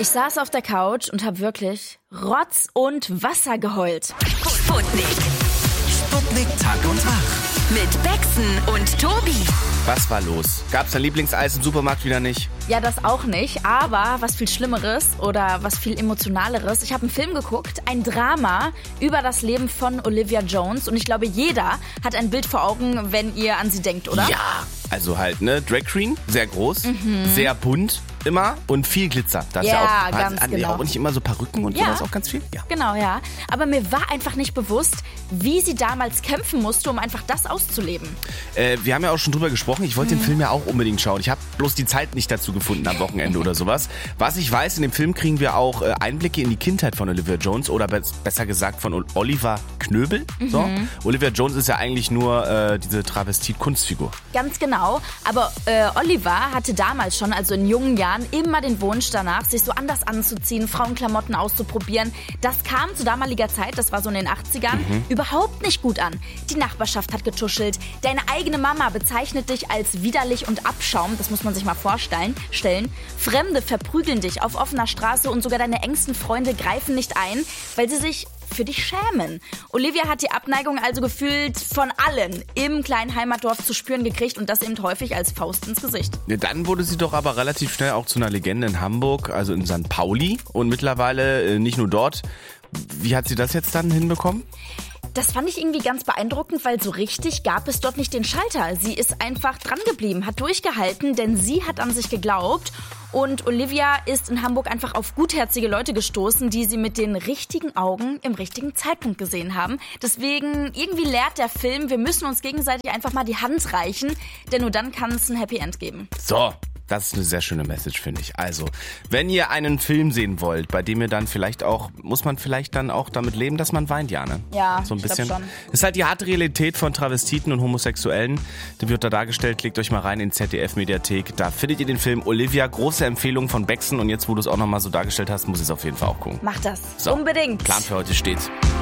Ich saß auf der Couch und habe wirklich Rotz und Wasser geheult. Sputnik. Sputnik Tag und Wach. Mit Bexen und Tobi. Was war los? Gab's dein Lieblingseis im Supermarkt wieder nicht? Ja, das auch nicht, aber was viel Schlimmeres oder was viel Emotionaleres. Ich habe einen Film geguckt, ein Drama über das Leben von Olivia Jones und ich glaube, jeder hat ein Bild vor Augen, wenn ihr an sie denkt, oder? Ja, also halt, ne? Drag Queen, sehr groß, sehr bunt immer und viel Glitzer. Das Ja, ist ja auch, ganz genau. auch nicht immer so Perücken und sowas auch ganz viel? Ja. Genau, ja. Aber mir war einfach nicht bewusst, wie sie damals kämpfen musste, um einfach das auszuleben. Wir haben ja auch schon drüber gesprochen. Ich wollte den Film ja auch unbedingt schauen. Ich habe bloß die Zeit nicht dazu gefunden am Wochenende oder sowas. Was ich weiß, in dem Film kriegen wir auch Einblicke in die Kindheit von Olivia Jones oder besser gesagt von Oliver Knöbel. So. Olivia Jones ist ja eigentlich nur diese Travestit-Kunstfigur. Ganz genau. Aber Oliver hatte damals schon, also in jungen Jahren, immer den Wunsch danach, sich so anders anzuziehen, Frauenklamotten auszuprobieren. Das kam zu damaliger Zeit, das war so in den 80ern, überhaupt nicht gut an. Die Nachbarschaft hat getuschelt. Deine eigene Mama bezeichnet dich als widerlich und Abschaum. Das muss man sich mal vorstellen. Fremde verprügeln dich auf offener Straße und sogar deine engsten Freunde greifen nicht ein, weil sie sich für dich schämen. Olivia hat die Abneigung also gefühlt von allen im kleinen Heimatdorf zu spüren gekriegt und das eben häufig als Faust ins Gesicht. Ja, dann wurde sie doch aber relativ schnell auch zu einer Legende in Hamburg, also in St. Pauli und mittlerweile nicht nur dort. Wie hat sie das jetzt dann hinbekommen? Das fand ich irgendwie ganz beeindruckend, weil so richtig gab es dort nicht den Schalter. Sie ist einfach dran geblieben, hat durchgehalten, denn sie hat an sich geglaubt. Und Olivia ist in Hamburg einfach auf gutherzige Leute gestoßen, die sie mit den richtigen Augen im richtigen Zeitpunkt gesehen haben. Deswegen irgendwie lehrt der Film, wir müssen uns gegenseitig einfach mal die Hand reichen, denn nur dann kann es ein Happy End geben. So. Das ist eine sehr schöne Message, finde ich. Also, wenn ihr einen Film sehen wollt, bei dem ihr dann vielleicht auch, muss man vielleicht dann auch damit leben, dass man weint, ja, ne? Ja, so ein ich bisschen. glaub schon. Ist halt die harte Realität von Travestiten und Homosexuellen. Die wird da dargestellt. Klickt euch mal rein in ZDF-Mediathek. Da findet ihr den Film Olivia. Große Empfehlung von Bexen. Und jetzt, wo du es auch nochmal so dargestellt hast, muss ich es auf jeden Fall auch gucken. Mach das. So, Unbedingt. Plan für heute steht.